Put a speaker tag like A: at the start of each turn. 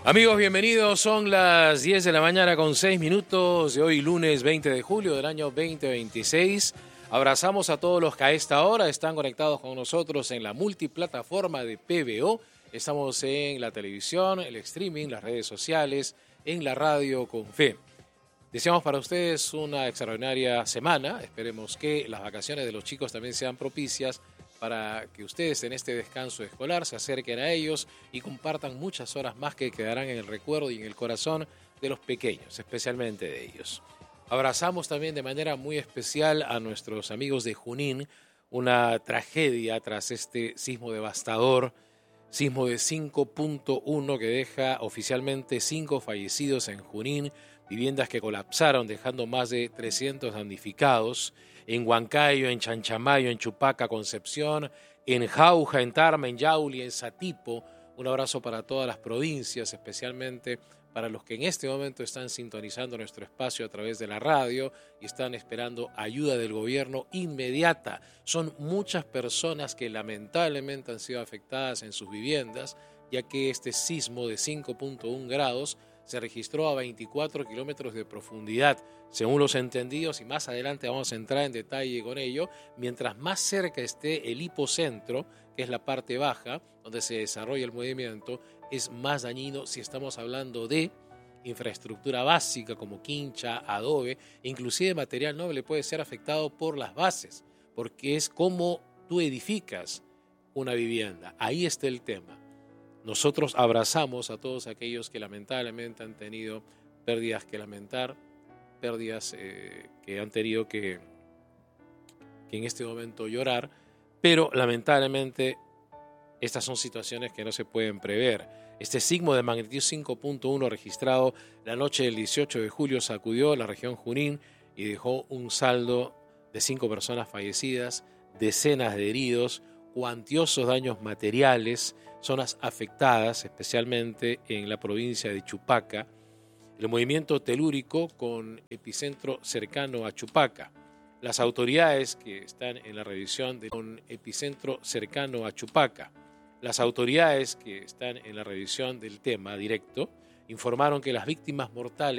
A: Amigos, bienvenidos. Son las 10 de la mañana con 6 minutos de hoy, lunes 20 de julio del año 2026. Abrazamos a todos los que a esta hora están conectados con nosotros en la multiplataforma de PBO. Estamos en la televisión, el streaming, las redes sociales, en la radio con fe. Deseamos para ustedes una extraordinaria semana. Esperemos que las vacaciones de los chicos también sean propicias para que ustedes en este descanso escolar se acerquen a ellos y compartan muchas horas más que quedarán en el recuerdo y en el corazón de los pequeños, especialmente de ellos. Abrazamos también de manera muy especial a nuestros amigos de Junín, una tragedia tras este sismo devastador, sismo de 5.1 que deja oficialmente 5 fallecidos en Junín, viviendas que colapsaron dejando más de 300 damnificados, en Huancayo, en Chanchamayo, en Chupaca, Concepción, en Jauja, en Tarma, en Yauli, en Satipo. Un abrazo para todas las provincias, especialmente para los que en este momento están sintonizando nuestro espacio a través de la radio y están esperando ayuda del gobierno inmediata. Son muchas personas que lamentablemente han sido afectadas en sus viviendas, ya que este sismo de 5.1 grados se registró a 24 kilómetros de profundidad, según los entendidos, y más adelante vamos a entrar en detalle con ello. Mientras más cerca esté el hipocentro, que es la parte baja, donde se desarrolla el movimiento, es más dañino si estamos hablando de infraestructura básica como quincha, adobe, inclusive material noble puede ser afectado por las bases, porque es como tú edificas una vivienda. Ahí está el tema. Nosotros abrazamos a todos aquellos que lamentablemente han tenido pérdidas que lamentar, pérdidas que han tenido que en este momento llorar, pero lamentablemente estas son situaciones que no se pueden prever. Este sismo de magnitud 5.1 registrado la noche del 18 de julio sacudió la región Junín y dejó un saldo de 5 personas fallecidas, decenas de heridos, cuantiosos daños materiales, zonas afectadas, especialmente en la provincia de Chupaca, el movimiento telúrico con epicentro cercano a Chupaca. Las autoridades que están en la revisión con epicentro cercano a Chupaca. Las autoridades que están en la revisión del tema directo informaron que las víctimas mortales